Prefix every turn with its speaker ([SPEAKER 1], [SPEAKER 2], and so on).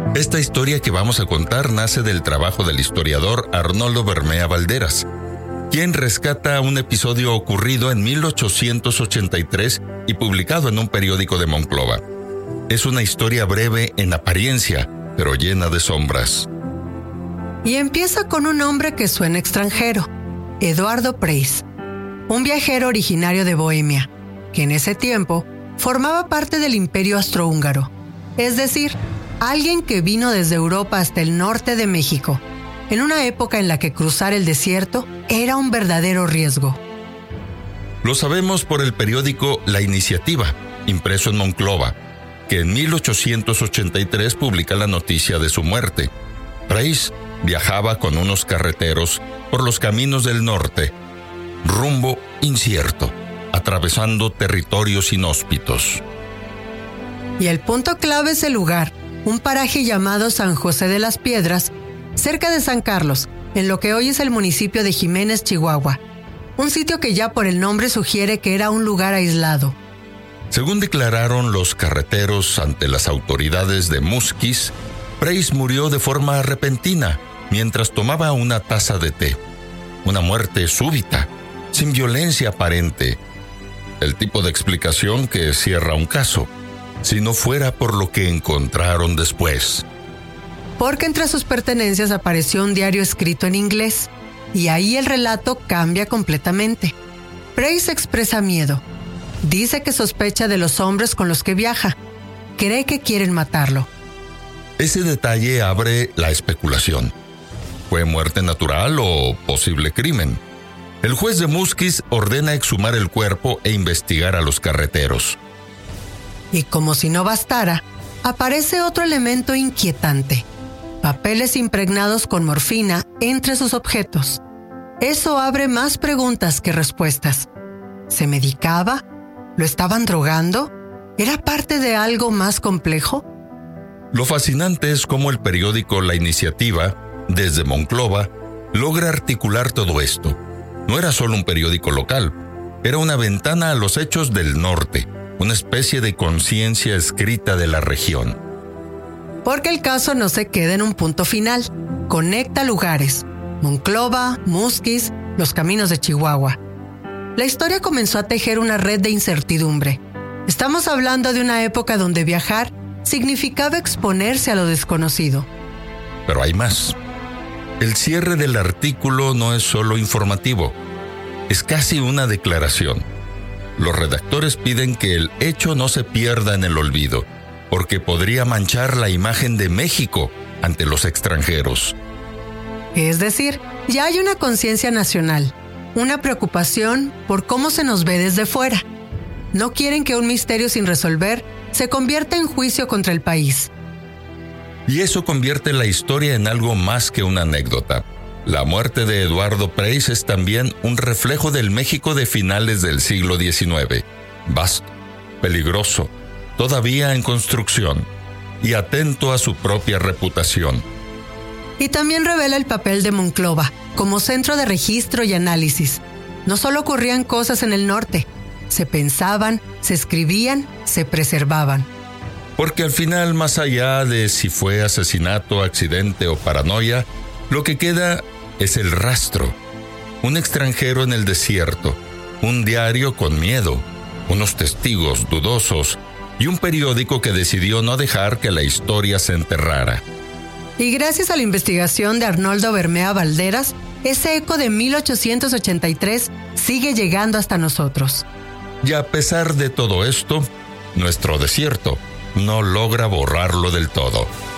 [SPEAKER 1] Esta historia que vamos a contar nace del trabajo del historiador Arnoldo Bermea Valderas, quien rescata un episodio ocurrido en 1883 y publicado en un periódico de Monclova. Es una historia breve en apariencia, pero llena de sombras.
[SPEAKER 2] Y empieza con un nombre que suena extranjero, Eduardo Preis, un viajero originario de Bohemia, que en ese tiempo formaba parte del Imperio Austrohúngaro, es decir, alguien que vino desde Europa hasta el norte de México, en una época en la que cruzar el desierto era un verdadero riesgo.
[SPEAKER 1] Lo sabemos por el periódico La Iniciativa, impreso en Monclova, que en 1883 publica la noticia de su muerte. Preis viajaba con unos carreteros por los caminos del norte, rumbo incierto, atravesando territorios inhóspitos.
[SPEAKER 2] Y el punto clave es el lugar, un paraje llamado San José de las Piedras, cerca de San Carlos, en lo que hoy es el municipio de Jiménez, Chihuahua. Un sitio que ya por el nombre sugiere que era un lugar aislado.
[SPEAKER 1] Según declararon los carreteros ante las autoridades de Musquis, Preis murió de forma repentina mientras tomaba una taza de té. Una muerte súbita, sin violencia aparente. El tipo de explicación que cierra un caso, si no fuera por lo que encontraron después.
[SPEAKER 2] Porque entre sus pertenencias apareció un diario escrito en inglés, y ahí el relato cambia completamente. Preis expresa miedo. Dice que sospecha de los hombres con los que viaja. Cree que quieren matarlo.
[SPEAKER 1] Ese detalle abre la especulación. ¿Fue muerte natural o posible crimen? El juez de Musquis ordena exhumar el cuerpo e investigar a los carreteros.
[SPEAKER 2] Y como si no bastara, aparece otro elemento inquietante. Papeles impregnados con morfina entre sus objetos. Eso abre más preguntas que respuestas. ¿Se medicaba? ¿Lo estaban drogando? ¿Era parte de algo más complejo?
[SPEAKER 1] Lo fascinante es cómo el periódico La Iniciativa, desde Monclova, logra articular todo esto. No era solo un periódico local, era una ventana a los hechos del norte, una especie de conciencia escrita de la región.
[SPEAKER 2] Porque el caso no se queda en un punto final, conecta lugares, Monclova, Musquis, los caminos de Chihuahua. La historia comenzó a tejer una red de incertidumbre. Estamos hablando de una época donde viajar significaba exponerse a lo desconocido.
[SPEAKER 1] Pero hay más. El cierre del artículo no es solo informativo, es casi una declaración. Los redactores piden que el hecho no se pierda en el olvido, porque podría manchar la imagen de México ante los extranjeros.
[SPEAKER 2] Es decir, ya hay una conciencia nacional, una preocupación por cómo se nos ve desde fuera. No quieren que un misterio sin resolver se convierta en juicio contra el país.
[SPEAKER 1] Y eso convierte la historia en algo más que una anécdota. La muerte de Eduardo Preis es también un reflejo del México de finales del siglo XIX. Vasto, peligroso, todavía en construcción y atento a su propia reputación.
[SPEAKER 2] Y también revela el papel de Monclova como centro de registro y análisis. No solo ocurrían cosas en el norte, se pensaban, se escribían, se preservaban.
[SPEAKER 1] Porque al final, más allá de si fue asesinato, accidente o paranoia, lo que queda es el rastro. Un extranjero en el desierto, un diario con miedo, unos testigos dudosos y un periódico que decidió no dejar que la historia se enterrara.
[SPEAKER 2] Y gracias a la investigación de Arnoldo Bermea Valderas, ese eco de 1883 sigue llegando hasta nosotros.
[SPEAKER 1] Y a pesar de todo esto, nuestro desierto no logra borrarlo del todo.